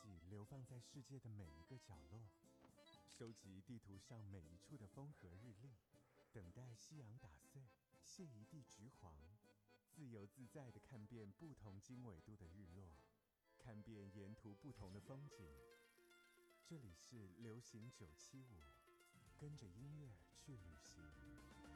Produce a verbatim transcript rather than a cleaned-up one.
迹流放在世界的每一个角落，收集地图上每一处的风和日丽，等待夕阳打碎，谢一地橘黄，自由自在地看遍不同经纬度的日落，看遍沿途不同的风景。这里是流行九七五，跟着音乐去旅行。